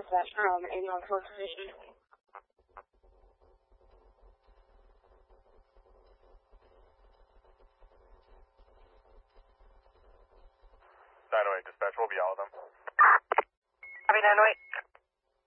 that 81 close position. 908 dispatch will be all of them.